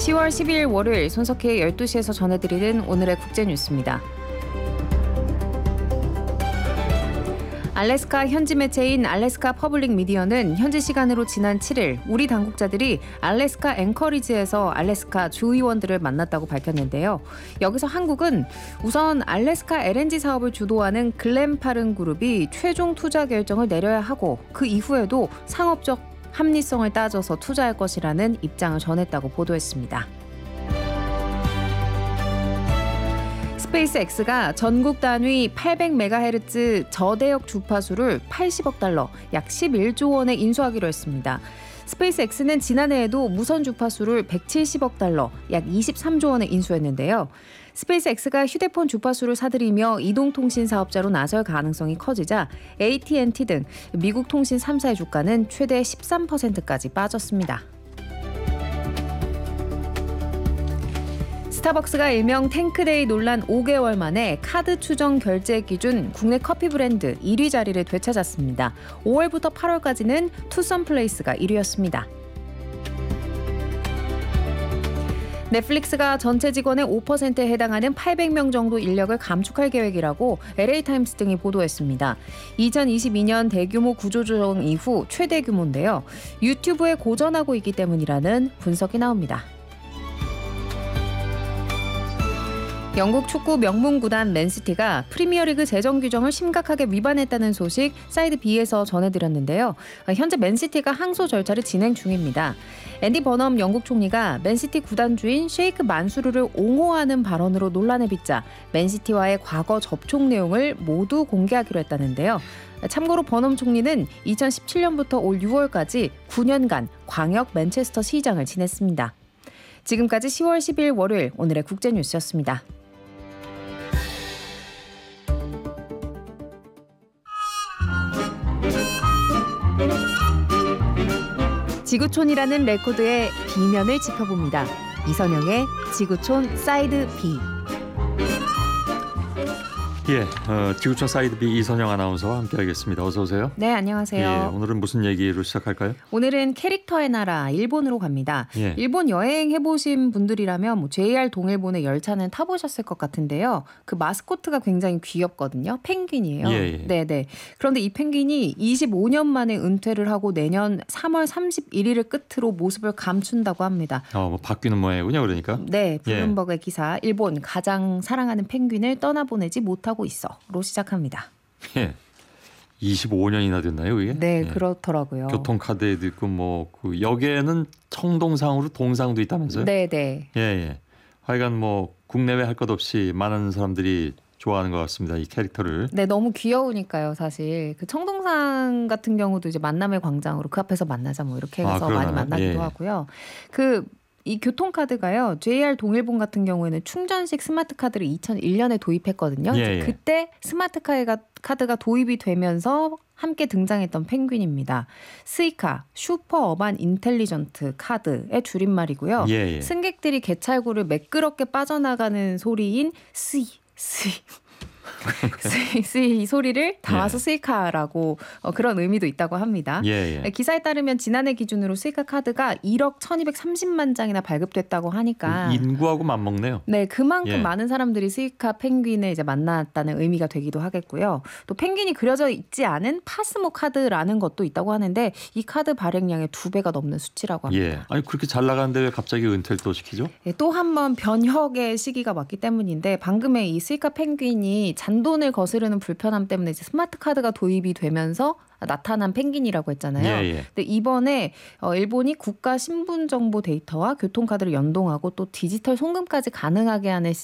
10월 12일 월요일 손석희의 12시에서 전해드리는 오늘의 국제뉴스입니다. 알래스카 현지 매체인 알래스카 퍼블릭 미디어는 현지 시간으로 지난 7일 우리 당국자들이 알래스카 앵커리지에서 알래스카 주의원들을 만났다고 밝혔는데요. 여기서 한국은 우선 알래스카 LNG 사업을 주도하는 글렌파른 그룹이 최종 투자 결정을 내려야 하고 그 이후에도 상업적 합리성을 따져서 투자할 것이라는 입장을 전했다고 보도했습니다. 스페이스X가 전국 단위 800MHz 저대역 주파수를 80억 달러, 약 11조 원에 인수하기로 했습니다. 스페이스X는 지난해에도 무선 주파수를 170억 달러, 약 23조 원에 인수했는데요. 스페이스X가 휴대폰 주파수를 사들이며 이동통신 사업자로 나설 가능성이 커지자 AT&T 등 미국 통신 3사의 주가는 최대 13%까지 빠졌습니다. 스타벅스가 일명 탱크데이 논란 5개월 만에 카드 추정 결제 기준 국내 커피 브랜드 1위 자리를 되찾았습니다. 5월부터 8월까지는 투썸플레이스가 1위였습니다. 넷플릭스가 전체 직원의 5%에 해당하는 800명 정도 인력을 감축할 계획이라고 LA타임스 등이 보도했습니다. 2022년 대규모 구조조정 이후 최대 규모인데요. 유튜브에 고전하고 있기 때문이라는 분석이 나옵니다. 영국 축구 명문 구단 맨시티가 프리미어리그 재정 규정을 심각하게 위반했다는 소식 사이드 B에서 전해드렸는데요. 현재 맨시티가 항소 절차를 진행 중입니다. 앤디 버넘 영국 총리가 맨시티 구단주인 셰이크 만수르를 옹호하는 발언으로 논란에 빚자 맨시티와의 과거 접촉 내용을 모두 공개하기로 했다는데요. 참고로 버넘 총리는 2017년부터 올 6월까지 9년간 광역 맨체스터 시장을 지냈습니다. 지금까지 10월 10일 월요일 오늘의 국제뉴스였습니다. 지구촌이라는 레코드의 B면을 짚어봅니다. 이선영의 지구촌 사이드 B. 지구촌 사이드 B 이선영 아나운서와 함께하겠습니다. 어서 오세요. 네, 안녕하세요. 오늘은 무슨 얘기로 시작할까요? 오늘은 캐릭터의 나라 일본으로 갑니다. 예. 일본 여행 해보신 분들이라면 JR 동일본의 열차는 타보셨을 것 같은데요. 그 마스코트가 굉장히 귀엽거든요. 펭귄이에요. 네네. 그런데 이 펭귄이 25년 만에 은퇴를 하고 내년 3월 31일을 끝으로 모습을 감춘다고 합니다. 바뀌는 모양이군요, 그러니까. 네, 블룸버그의 기사. 일본 가장 사랑하는 펭귄을 떠나보내지 못하고 있어로 시작합니다. 25년이나 됐나요, 이게? 네, 그렇더라고요. 교통카드에도 있고 그 역에는 청동상으로 동상도 있다면서요? 네. 하여간 국내외 할 것 없이 많은 사람들이 좋아하는 것 같습니다. 이 캐릭터를. 네, 너무 귀여우니까요, 사실. 그 청동상 같은 경우도 이제 만남의 광장으로 그 앞에서 만나자 이렇게 해서 많이 만나기도 하고요. 이 교통카드가요. JR 동일본 같은 경우에는 충전식 스마트카드를 2001년에 도입했거든요. 그때 스마트카드가 도입이 되면서 함께 등장했던 펭귄입니다. 스이카, 슈퍼 어반 인텔리전트 카드의 줄임말이고요. 승객들이 개찰구를 매끄럽게 빠져나가는 소리인 스이 이 소리를 담아서 스이카라고 그런 의미도 있다고 합니다. 기사에 따르면 지난해 기준으로 스이카 카드가 1억 1230만 장이나 발급됐다고 하니까 인구하고 맞먹네요. 네, 그만큼 많은 사람들이 스이카 펭귄을 이제 만났다는 의미가 되기도 하겠고요. 또 펭귄이 그려져 있지 않은 파스모 카드라는 것도 있다고 하는데 이 카드 발행량의 2배가 넘는 수치라고 합니다. 아니 그렇게 잘 나가는데 왜 갑자기 은퇴를 또 시키죠? 또 한 번 변혁의 시기가 왔기 때문인데 방금의 이 스이카 펭귄이 잔돈을 거스르는 불편함 때문에 이제 스마트 카드가 도입이 되면서 나타난 펭귄이라고 했잖아요. 근데 이번에 일본이 국가 신분 정보 데이터와 교통카드를 연동하고 또 디지털 송금까지 가능하게 하는